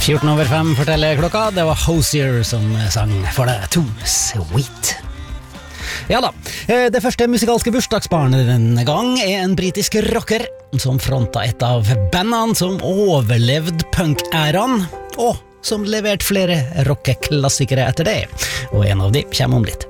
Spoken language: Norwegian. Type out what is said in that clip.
14:05 forteller klokka. Det var Hozier som sang for deg Too Sweet. Ja da, det første musikalske bursdagsbarnet denne gang en britisk rocker som fronta et av bandene som overlevde punk-æraen, og som leverte flere rockeklassikere etter det. Og en av de kommer om litt.